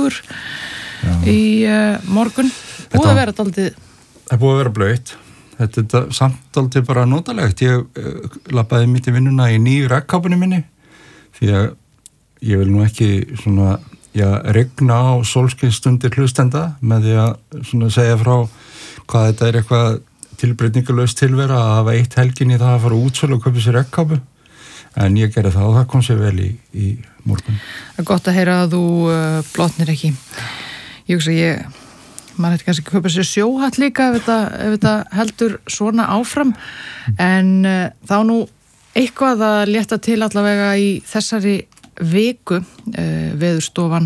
4 í morgun. Búið að vera dálítið. Það búið að vera blautt. Þetta er samt dálítið bara notalegt. Ég labbaði mitt í vinnuna í nýju regnkápunni minni því að ég vil nú ekki svona, regna á sólskinstundir hlustenda með því að svona segja frá hvað þetta er eitthvað tilbreytingarlaust tilvera að hafa eitt helgin í það að fara útsölu og kaupa sér regnkápu. En ég gerði það og það kom sér vel í morgun. Það er gott að heyra að þú blotnir ekki. Ég hugsa maður hætti kannski að kaupa sér sjóhatt líka ef þetta heldur svona áfram. En þá nú eitthvað að létta til allavega í þessari viku. Veðurstofan,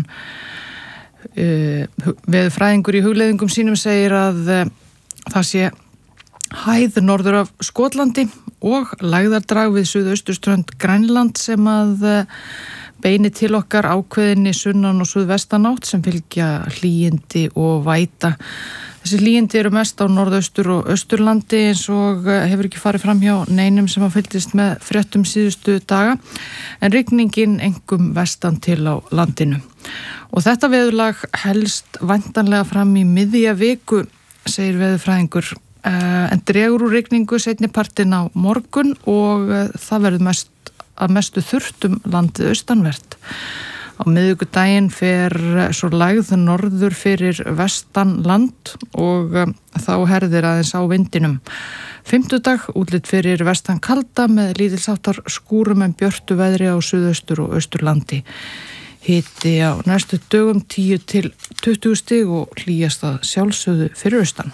veðurfræðingur í hugleiðingum sínum segir að það sé hæð norður af Skotlandi og lægðardrag við suðausturströnd Grænland sem að beini til okkar ákveðinni sunnan og suðvestanátt sem fylgja hlýindi og væta. Þessi hlýindi eru mest á norðaustur og austurlandi eins og hefur ekki farið fram hjá neinum sem að fylgist með fréttum síðustu daga, en rigningin einkum vestan til á landinu. Og þetta veðurlag helst væntanlega fram í miðja viku, segir veðurfræðingur, en dregur úr rigningu seinni partinn á morgun og það verður að mestu þurrt landið austanvert. Á miðvikudaginn fer svo lægð norður fyrir vestan land og þá herðir aðeins á vindinum. Fimmtudag útlit fyrir vestan kalda með lítilsháttar skúrum en björtu veðri á suðaustur og austurlandi. Hiti á næstu dögum 10 til 20 stig og hlýjast að sjálfsögðu fyrir austan.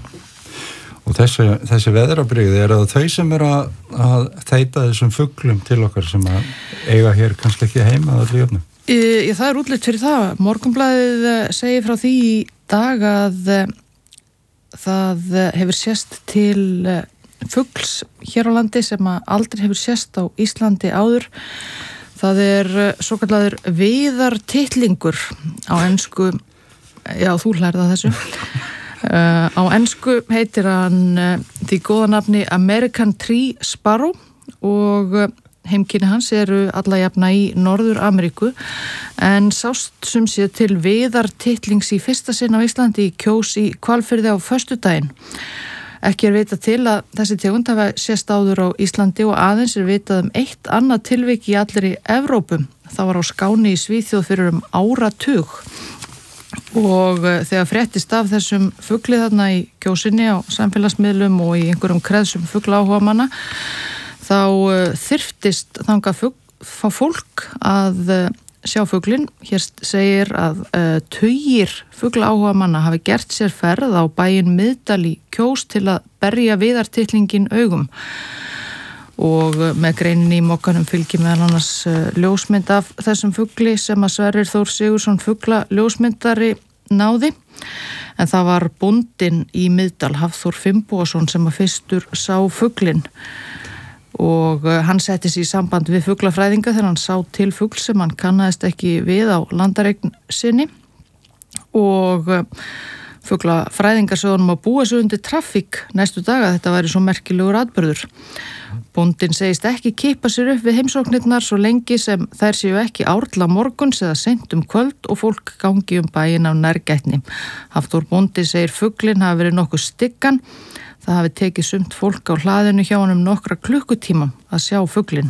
Og þessi veðrabrigði það þau sem að þeita þessum fuglum til okkar sem að eiga hér kannski ekki heima að öllu jöfnu? Það er útlit fyrir það. Morgunblaðið segir frá því í dag að það hefur sést til fugls hér á landi sem að aldrei hefur sést á Íslandi áður. Það er svokallaður viðartitlingur á ensku, þú hlærði þessu. Á ensku heitir hann því góða nafni American Tree Sparrow og heimkynni hans eru alla jafna í Norður Ameríku en sást sem sé til viðartitlings í fyrsta sinn á Íslandi í Kjós í Hvalfirði á föstudaginn. Ekki er vitað til að þessi tegund hafa sést áður á Íslandi og aðeins er vitað eitt annað tilvik í allri Evrópu. Það var á Skáni í Svíþjóð fyrir áratug. Og þegar fréttist af þessum fugli þarna í Kjósinni á samfélagsmiðlum og í einhverjum kreðsum fuglaáhugamanna þá þyrftist þangað fólk að sjá fuglinn. Hér segir að tugir fuglaáhugamanna hafi gert sér ferð á bæinn Miðdal í Kjós til að berja viðartitlingin augum. Og með greininni í mokkanum fylgir meðal annars ljósmynd af þessum fugli sem að Sverrir Þór Sigursson fugla ljósmyndari náði. En það var bóndinn í Miðdal, Hafþór Finnbogason, sem að fyrstur sá fuglinn. Og hann setti sig í samband við fuglafræðinga þegar hann sá til fugl sem hann kannaðist ekki við á landareign sinni. Og fuglafræðingar sögðum að búa sig undir traffík næstu daga, þetta væri svo merkilegur atburður. Bóndinn segist ekki kippa sér upp við heimsóknirnar svo lengi sem þær séu ekki árla morguns eða seint kvöld og fólk gangi bæinn af nærgætni. Hafþór bóndi segir fuglinn hafi verið nokkuð styggan. Það hafi tekið sumt fólk á hlaðinu hjá honum nokkra klukkutíma að sjá fuglinn.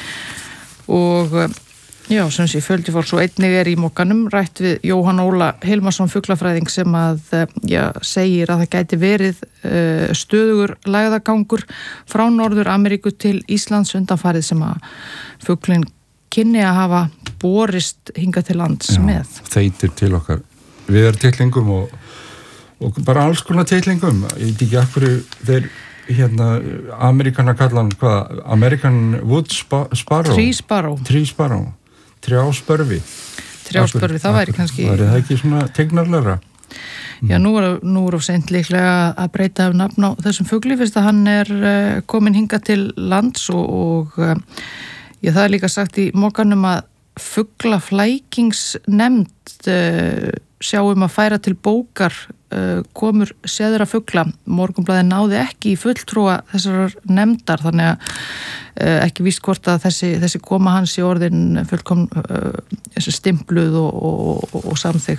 Og sem sé fjöldi fólk svo einnig er í mokkanum rætt við Jóhann Óla Hilmarsson fuglafræðing sem að segir að það gæti verið stöðugur lægðagangur frá Norður Ameríku til Íslands undanfarið sem að fuglinn kynni að hafa borist hingað til lands með. Þeitir til okkar viðartitlingum og bara alls konar titlingum. Ég veit ekki af hverju þeir Amerikanar kalla hann American Wood Sparrow. Tree Sparrow. Trjáspörfi, það væri kannski... Væri það ekki svona tegnarlegra? Já, nú er of seint líklega að breyta nafn á þessum fugli fyrst að hann er komin hingað til lands og það er líka sagt í mokanum að fuglaflækingsnefnd sjáum að færa til bókar komur seðra fugla. Morgunblaðið náði ekki í fulltrúa þessar nefndar þannig að ekki víst hvort að þessi koma hans í orðin fullkom stimpluð og samþykkt